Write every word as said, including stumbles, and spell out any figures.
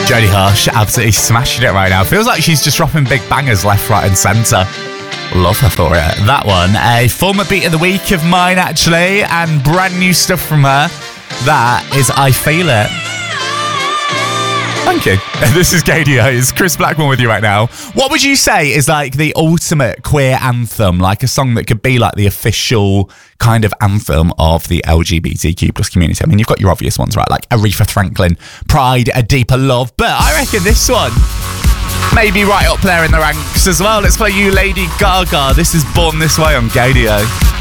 Jodie Hush, absolutely smashing it right now. Feels like she's just dropping big bangers left, right and centre. Love her for it. That one, a former beat of the week of mine actually, and brand new stuff from her. That is I Feel It. Thank you. This is K D O. It's Chris Blackmore with you right now. What would you say is like the ultimate queer anthem? Like a song that could be like the official kind of anthem of the L G B T Q plus community. I mean, you've got your obvious ones, right? Like Aretha Franklin, Pride, A Deeper Love. But I reckon this one may be right up there in the ranks as well. Let's play you Lady Gaga. This is Born This Way on K D O.